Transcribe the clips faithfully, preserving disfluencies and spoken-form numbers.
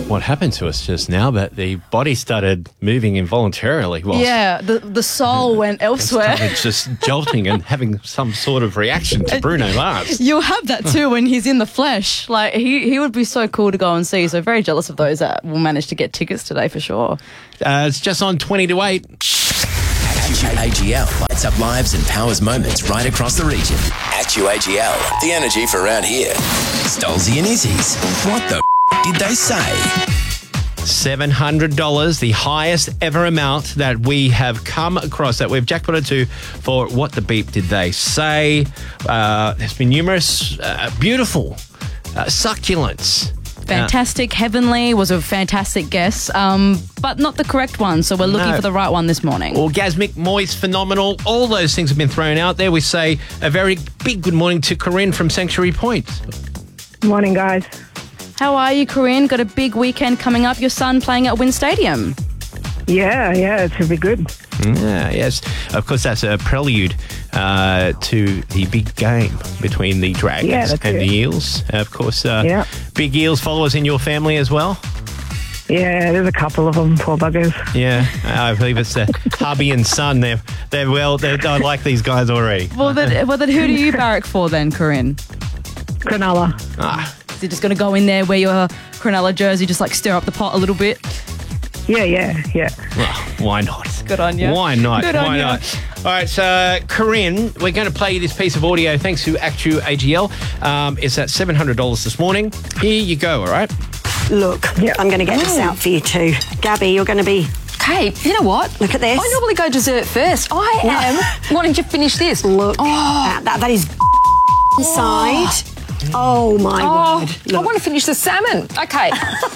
what happened to us just now, but the body started moving involuntarily. Whilst Yeah, the, the soul went elsewhere. It's just jolting and having some sort of reaction to Bruno Mars. You'll have that too when he's in the flesh. Like, he, he would be so cool to go and see. So very jealous of those that will manage to get tickets today for sure. Uh, it's just on twenty to eight. Actu A G L lights up lives and powers moments right across the region. Actu A G L, the energy for around here. Stolzy and Izzy's. What the f- did they say? seven hundred dollars, the highest ever amount that we have come across, that we've jackpotted to for What the Beep Did They Say. Uh, there's been numerous uh, beautiful uh, succulents. Fantastic. Heavenly was a fantastic guess, um, but not the correct one. So we're looking No. for the right one this morning. Orgasmic, moist, phenomenal. All those things have been thrown out there. We say a very big good morning to Corinne from Sanctuary Point. Morning, guys. How are you, Corinne? Got a big weekend coming up. Your son playing at Wynn Stadium. Yeah, yeah, it should be good. Yeah, yes. Of course, that's a prelude uh, to the big game between the Dragons Yeah, that's and it. the Eels. Of course, uh, Yeah. big Eels followers in your family as well? Yeah, there's a couple of them, poor buggers. Yeah, I believe it's the hubby and son. They're, they're well, they're, I like these guys already. Well, then, well, then who do you barrack for then, Corinne? Cronulla. Ah, Is he just going to go in there, wear your Cronulla jersey, just like stir up the pot a little bit? Yeah, yeah, yeah. well, why not? Good on you. Why not? Good on Why you. not? All right, so Corinne, we're going to play you this piece of audio thanks to Actu A G L. Um, it's at seven hundred dollars this morning. Here you go, all right? Look, Yeah. I'm going to get this out for you too. Gabby, you're going to be... Hey, you know what? Look at this. I normally go dessert first. I am. Why don't you finish this? Look, that, that, that is inside. Oh, my Oh, word. I Look. want to finish the salmon. Okay.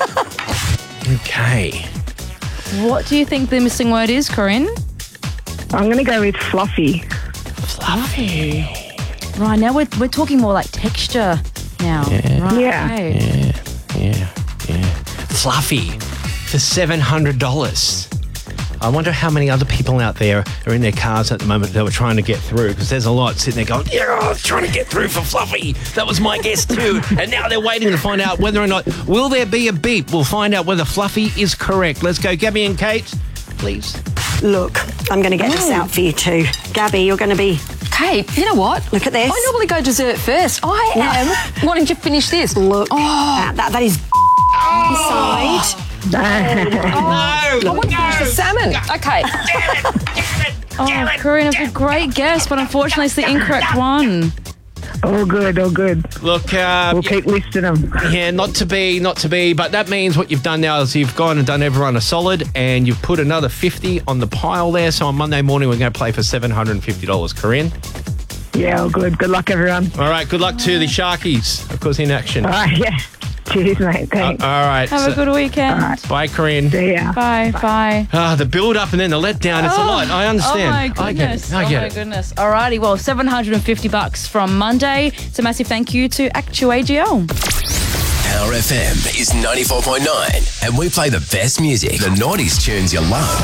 Okay. What do you think the missing word is, Corinne? I'm going to go with fluffy. Fluffy. Right, now we're, we're talking more like texture now. Yeah. Right, Yeah. okay. Yeah, yeah, yeah. Fluffy for seven hundred dollars. I wonder how many other people out there are in their cars at the moment that were trying to get through, because there's a lot sitting there going, yeah, I was trying to get through for Fluffy. That was my guess too. And now they're waiting to find out whether or not, will there be a beep? We'll find out whether Fluffy is correct. Let's go, Gabby and Kate, please. Look, I'm going to get this out for you too. Gabby, you're going to be... Hey, you know what? Look at this. I normally go dessert first. I am. Why don't you finish this? Look, that, that, that is inside. No! I want to finish the salmon. Okay. Oh, Corinne, it's a great guess, but unfortunately it's the incorrect one. All good, all good. Look, uh, We'll keep listing them. yeah, not to be, not to be, but that means what you've done now is you've gone and done everyone a solid, and you've put another fifty on the pile there. So on Monday morning, we're going to play for seven hundred fifty dollars. Corinne? Yeah, all good. Good luck, everyone. All right, good luck to the Sharkies, of course, in action. All right, yeah. Cheers, mate. Uh, Thanks. all right. Have so- a good weekend. Bye, Corinne. See ya. Bye, bye. Ah, the build up and then the letdown, it's a lot. I understand. Oh my I get goodness. it. I oh get my it. goodness. Alrighty, well, seven hundred fifty bucks from Monday. So massive thank you to Actu A G L. Power F M is ninety-four point nine, and we play the best music, the noughties tunes you love.